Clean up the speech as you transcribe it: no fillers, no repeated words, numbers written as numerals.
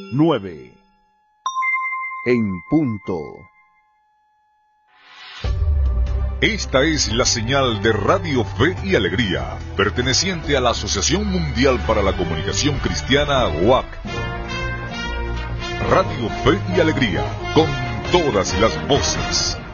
9 en punto. Esta es la señal de Radio Fe y Alegría, perteneciente a la Asociación Mundial para la Comunicación Cristiana, WAC. Radio Fe y Alegría, con todas las voces.